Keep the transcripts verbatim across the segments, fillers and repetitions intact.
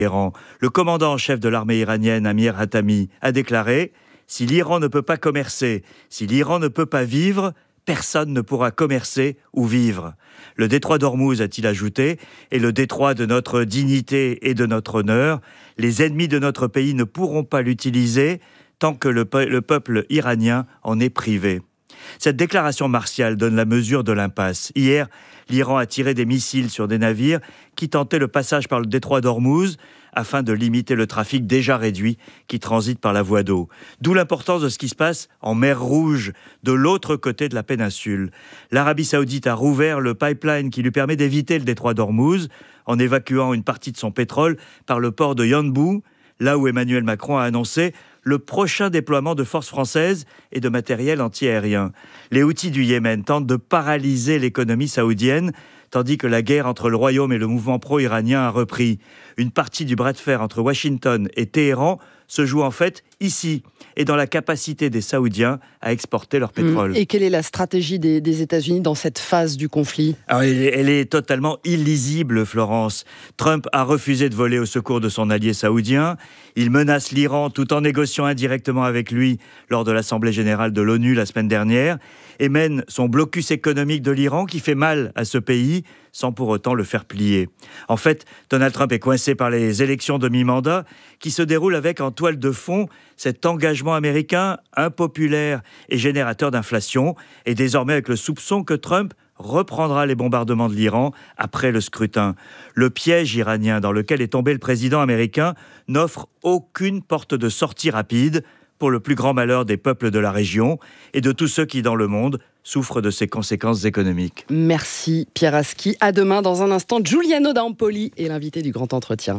Téhéran. Le commandant en chef de l'armée iranienne, Amir Hatami, a déclaré « Si l'Iran ne peut pas commercer, si l'Iran ne peut pas vivre, personne ne pourra commercer ou vivre. » Le détroit d'Ormuz, a-t-il ajouté, est le détroit de notre dignité et de notre honneur. Les ennemis de notre pays ne pourront pas l'utiliser tant que le, pe- le peuple iranien en est privé. Cette déclaration martiale donne la mesure de l'impasse. Hier, l'Iran a tiré des missiles sur des navires qui tentaient le passage par le détroit d'Ormuz afin de limiter le trafic déjà réduit qui transite par la voie d'eau. D'où l'importance de ce qui se passe en mer Rouge, de l'autre côté de la péninsule. L'Arabie Saoudite a rouvert le pipeline qui lui permet d'éviter le détroit d'Ormuz en évacuant une partie de son pétrole par le port de Yanbu, là où Emmanuel Macron a annoncé le prochain déploiement de forces françaises et de matériel antiaérien. Les Houthis du Yémen tentent de paralyser l'économie saoudienne, tandis que la guerre entre le Royaume et le mouvement pro-iranien a repris. Une partie du bras de fer entre Washington et Téhéran se joue en fait ici, et dans la capacité des Saoudiens à exporter leur pétrole. Et quelle est la stratégie des, des États-Unis dans cette phase du conflit ? Alors, elle, elle est totalement illisible, Florence. Trump a refusé de voler au secours de son allié saoudien. Il menace l'Iran tout en négociant indirectement avec lui lors de l'Assemblée générale de l'ONU la semaine dernière et mène son blocus économique de l'Iran qui fait mal à ce pays sans pour autant le faire plier. En fait, Donald Trump est coincé par les élections de mi-mandat qui se déroulent avec en toile de fond cet engagement américain impopulaire et générateur d'inflation, et désormais avec le soupçon que Trump reprendra les bombardements de l'Iran après le scrutin. Le piège iranien dans lequel est tombé le président américain n'offre aucune porte de sortie rapide pour le plus grand malheur des peuples de la région et de tous ceux qui, dans le monde, souffrent de ses conséquences économiques. Merci Pierre Aski. À demain dans un instant. Giuliano D'Ampoli est l'invité du Grand Entretien.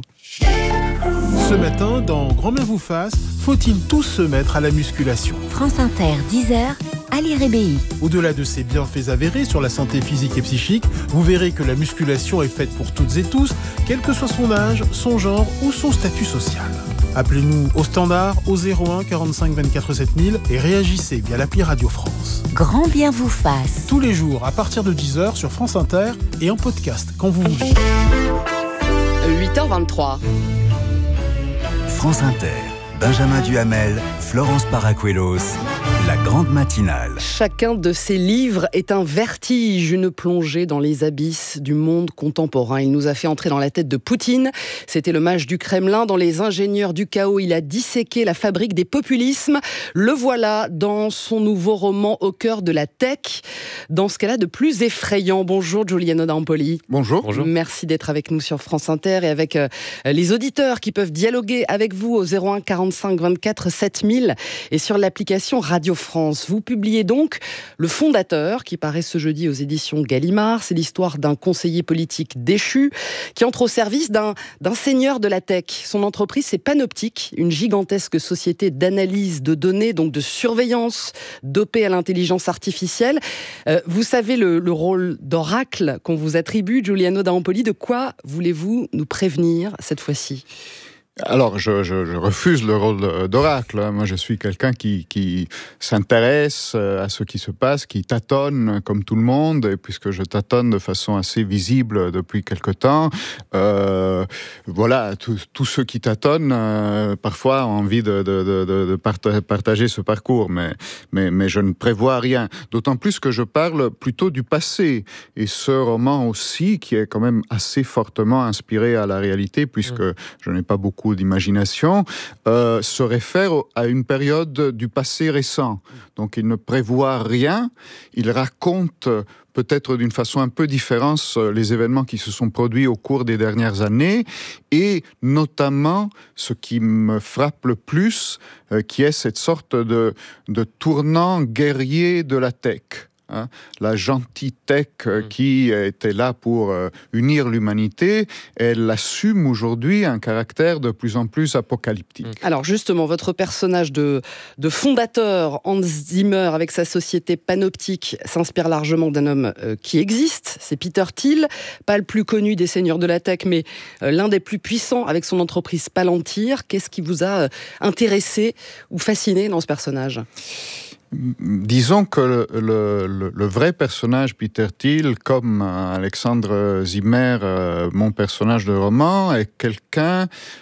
Ce matin, dans Grand bien vous fasse, faut-il tous se mettre à la musculation ? France Inter, dix heures, Ali Rébéi. Au-delà de ses bienfaits avérés sur la santé physique et psychique, vous verrez que la musculation est faite pour toutes et tous, quel que soit son âge, son genre ou son statut social. Appelez-nous au standard au zéro un quarante-cinq vingt-quatre sept mille et réagissez via l'appli Radio France. Grand bien vous fasse. Tous les jours à partir de dix heures sur France Inter et en podcast quand vous voulez. huit heures vingt-trois. France Inter, Benjamin Duhamel, Florence Paracuelos, la grande matinale. Chacun de ces livres est un vertige, une plongée dans les abysses du monde contemporain. Il nous a fait entrer dans la tête de Poutine. C'était le mage du Kremlin. Dans Les ingénieurs du chaos, il a disséqué la fabrique des populismes. Le voilà dans son nouveau roman Au cœur de la tech. Dans ce cas-là, de plus effrayant. Bonjour Giuliano D'Ampoli. Bonjour. Bonjour. Merci d'être avec nous sur France Inter et avec euh, les auditeurs qui peuvent dialoguer avec vous au zéro un quarante-cinq vingt-quatre sept mille et sur l'application Radio France. Vous publiez donc Le Fondateur, qui paraît ce jeudi aux éditions Gallimard. C'est l'histoire d'un conseiller politique déchu qui entre au service d'un, d'un seigneur de la tech. Son entreprise, c'est Panoptique, une gigantesque société d'analyse de données, donc de surveillance, dopée à l'intelligence artificielle. Euh, vous savez le, le rôle d'oracle qu'on vous attribue, Giuliano D'Ampoli. De quoi voulez-vous nous prévenir cette fois-ci ? Alors, je, je, je refuse le rôle d'oracle. Moi, je suis quelqu'un qui, qui s'intéresse à ce qui se passe, qui tâtonne comme tout le monde, et puisque je tâtonne de façon assez visible depuis quelque temps, euh, voilà, tous ceux qui tâtonnent, euh, parfois ont envie de, de, de, de parta- partager ce parcours, mais, mais, mais je ne prévois rien. D'autant plus que je parle plutôt du passé, et ce roman aussi, qui est quand même assez fortement inspiré à la réalité, puisque mmh. je n'ai pas beaucoup d'imagination, euh, se réfère à une période du passé récent. Donc il ne prévoit rien, il raconte peut-être d'une façon un peu différente les événements qui se sont produits au cours des dernières années, et notamment ce qui me frappe le plus, euh, qui est cette sorte de, de tournant guerrier de la tech. Hein, la gentille tech euh, qui était là pour euh, unir l'humanité, elle assume aujourd'hui un caractère de plus en plus apocalyptique. Alors justement, votre personnage de, de fondateur, Hans Zimmer, avec sa société Panoptique, s'inspire largement d'un homme euh, qui existe, c'est Peter Thiel, pas le plus connu des seigneurs de la tech, mais euh, l'un des plus puissants avec son entreprise Palantir. Qu'est-ce qui vous a euh, intéressé ou fasciné dans ce personnage ? Disons que le, le, le vrai personnage Peter Thiel, comme Alexandre Zimmer, euh, mon personnage de roman, est quelqu'un